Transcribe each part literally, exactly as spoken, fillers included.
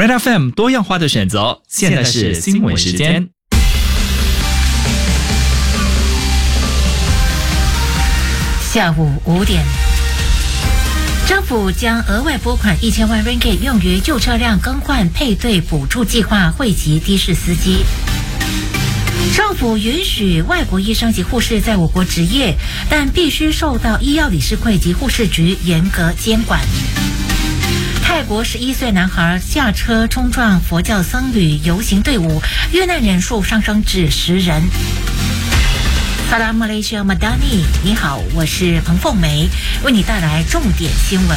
Red F M 多样化的选择，现在是新闻时间。 下午五点，政府将额外拨款一千万 ringgit 用于旧车辆更换配对补助计划，惠及的士司机。政府允许外国医生及护士在我国执业，但必须受到医药理事会及护士局严格监管。泰国十一岁男孩驾车冲撞佛教僧侣游行队伍，遇难人数上升至十人。Salam Malaysia Madani， 你好，我是彭凤梅，为你带来重点新闻。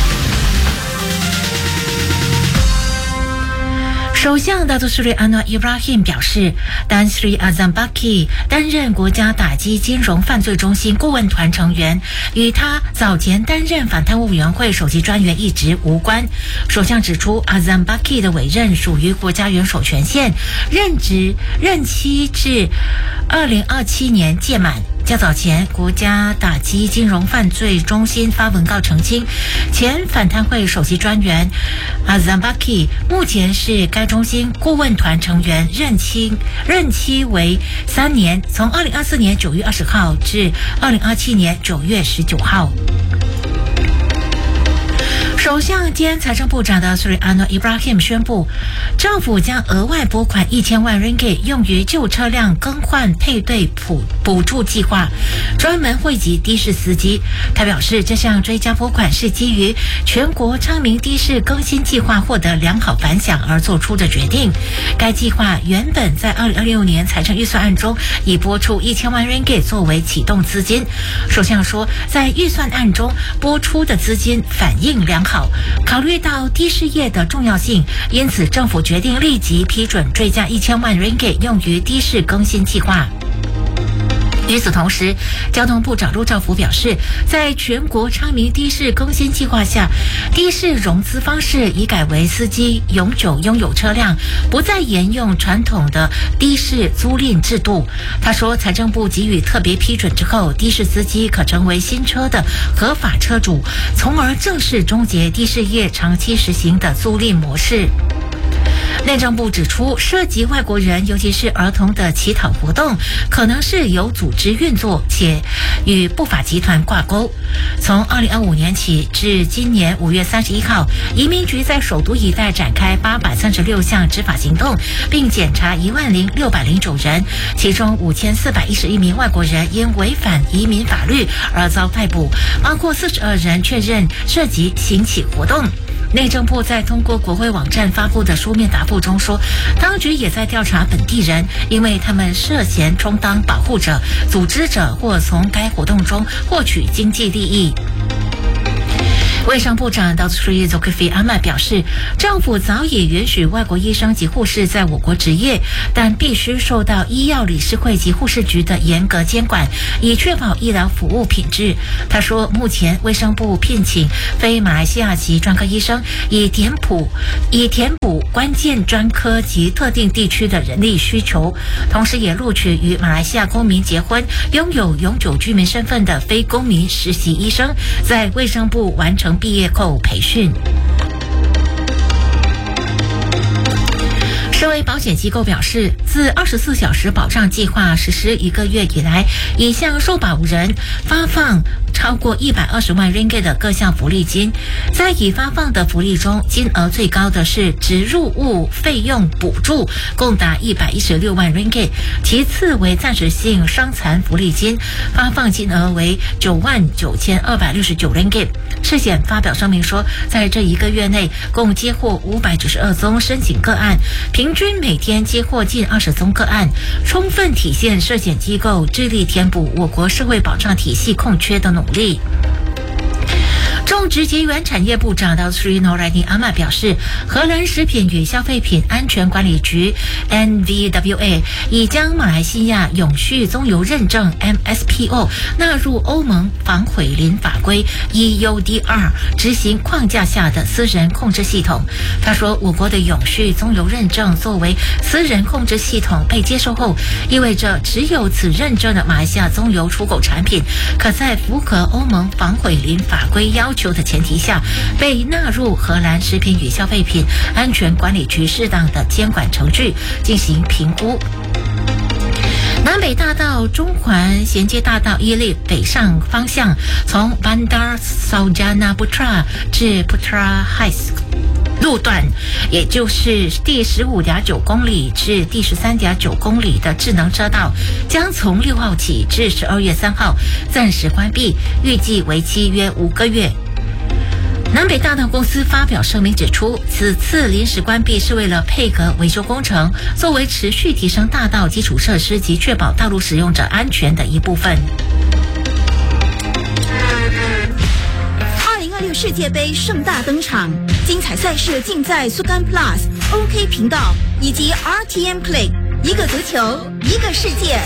首相大都斯里安诺伊布拉欣表示，丹斯里阿赞巴基担任国家打击金融犯罪中心顾问团成员，与他早前担任反贪污委员会首席专员一职无关。首相指出，阿赞巴基的委任属于国家元首权限，任职任期至二零二七年届满。较早前，国家打击金融犯罪中心发文告澄清，前反贪会首席专员阿赞巴基目前是该中心顾问团成员，任期任期为三年，从二零二四年九月二十号至二零二七年九月十九号。首相兼财政部长的斯里安诺伊布拉欣宣布，政府将额外拨款一千万 ringgit 用于旧车辆更换配对补补助计划，专门惠及的士司机。他表示，这项追加拨款是基于全国昌明的士更新计划获得良好反响而做出的决定。该计划原本在二零二六年财政预算案中已拨出一千万 ringgit 作为启动资金。首相说，在预算案中拨出的资金反应良好。考虑到的士业的重要性，因此政府决定立即批准追加一千万 ringgit 用于的士更新计划。与此同时，交通部长陆兆福表示，在全国昌明的士更新计划下，的士融资方式已改为司机永久拥有车辆，不再沿用传统的的士租赁制度。他说，财政部给予特别批准之后，的士司机可成为新车的合法车主，从而正式终结的士业长期实行的租赁模式。内政部指出，涉及外国人尤其是儿童的乞讨活动可能是有组织运作，且与不法集团挂钩。从二零二五年起至今年五月三十一号，移民局在首都一带展开八百三十六项执法行动，并检查一万零六百零九人，其中五千四百一十一名外国人因违反移民法律而遭逮捕，包括四十二人确认涉及行乞活动。内政部在通过国会网站发布的书面答复中说，当局也在调查本地人，因为他们涉嫌充当保护者、组织者或从该活动中获取经济利益。卫生部长 Datuk Zulkifli Ahmad 表示，政府早已允许外国医生及护士在我国执业，但必须受到医药理事会及护士局的严格监管，以确保医疗服务品质。他说，目前卫生部聘请非马来西亚籍专科医生，以填补以填补关键专科及特定地区的人力需求，同时也录取与马来西亚公民结婚、拥有永久居民身份的非公民实习医生，在卫生部完成毕业后培训。社会保险机构表示，自二十四小时保障计划实施一个月以来，已向受保人发放超过一百二十万 ringgit 的各项福利金。在已发放的福利中，金额最高的是植入物费用补助，共达一百一十六万 ringgit， 其次为暂时性伤残福利金，发放金额为九万九千二百六十九 ringgit。世险发表声明说，在这一个月内共接获五百九十二宗申请个案，平均每天接获近二十宗个案，充分体现社险机构致力填补我国社会保障体系空缺的努力。种植及原产业部长的 Sri Noraini Ahmad 表示，荷兰食品与消费品安全管理局 N V W A 已将马来西亚永续棕油认证 M S P O 纳入欧盟防毁林法规 E U D R 执行框架下的私人控制系统。他说，我国的永续棕油认证作为私人控制系统被接受后，意味着只有此认证的马来西亚棕油出口产品可在符合欧盟防毁林法规要求的的前提下，被纳入荷兰食品与消费品安全管理局适当的监管程序进行评估。南北大道中环衔接大道一列北上方向，从 Bandar Sarjana Putra 至 Putra Heights 路段，也就是第十五点九公里至第十三点九公里的智能车道，将从六号起至十二月三号暂时关闭，预计为期约五个月。南北大道公司发表声明指出，此次临时关闭是为了配合维修工程，作为持续提升大道基础设施及确保道路使用者安全的一部分。 二零二六世界杯盛大登场，精彩赛事尽在苏干 Plus、O K 频道以及 R T M Play， 一个足球，一个世界。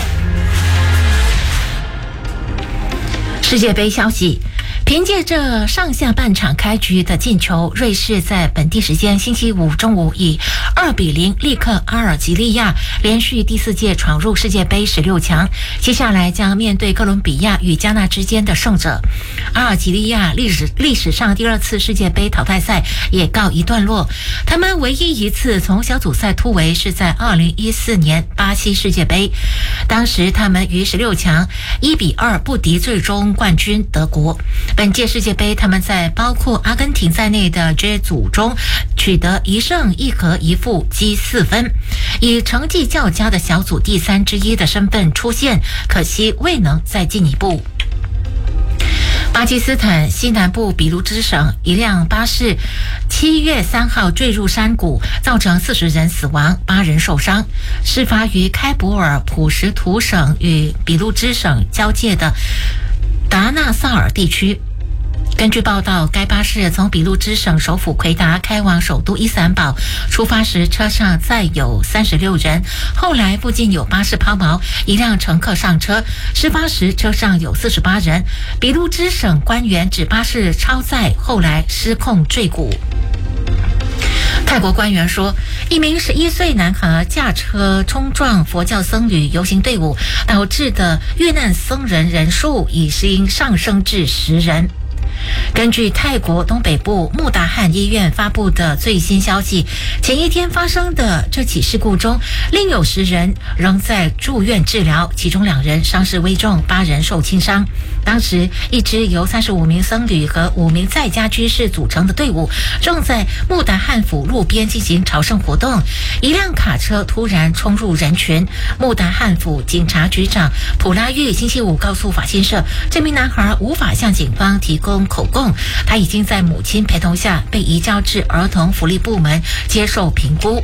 世界杯消息。凭借着上下半场开局的进球，瑞士在本地时间星期五中午以二比零力克阿尔及利亚，连续第四届闯入世界杯十六强。接下来将面对哥伦比亚与加纳之间的胜者。阿尔及利亚历史历史上第二次世界杯淘汰赛也告一段落，他们唯一一次从小组赛突围是在二零一四年巴西世界杯，当时他们于十六强一比二不敌最终冠军德国。本届世界杯，他们在包括阿根廷在内的 J 组中取得一胜一和一负积四分，以成绩较佳的小组第三之一的身份出现，可惜未能再进一步。巴基斯坦西南部比卢兹省一辆巴士七月三号坠入山谷，造成四十人死亡，八人受伤。事发于开普尔普什图省与比卢兹省交界的达纳萨尔地区。根据报道，该巴士从比路支省首府奎达开往首都伊斯兰堡，出发时车上载有三十六人，后来附近有巴士抛锚，一辆乘客上车，事发时车上有四十八人。比路支省官员指巴士超载，后来失控坠谷。泰国官员说，一名十一岁男孩驾车冲撞佛教僧侣游行队伍，导致的遇难僧人人数已经上升至十人。根据泰国东北部穆达汉医院发布的最新消息，前一天发生的这起事故中，另有十人仍在住院治疗，其中两人伤势危重，八人受轻伤。当时，一支由三十五名僧侣和五名在家居士组成的队伍正在穆达汉府路边进行朝圣活动，一辆卡车突然冲入人群。穆达汉府警察局长普拉玉星期五告诉法新社，这名男孩无法向警方提供口供，他已经在母亲陪同下被移交至儿童福利部门接受评估。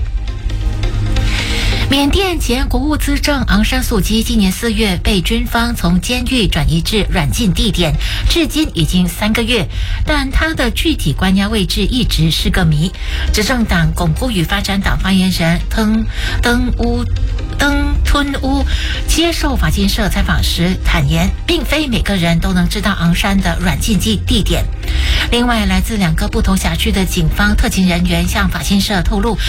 缅甸前国务资政昂山素姬今年四月被军方从监狱转移至软禁地点，至今已经三个月，但他的具体关押位置一直是个谜。执政党巩固与发展党发言人登登乌登吞乌接受法新社采访时坦言，并非每个人都能知道昂山的软禁地地点。另外，来自两个不同辖区的警方特勤人员向法新社透露，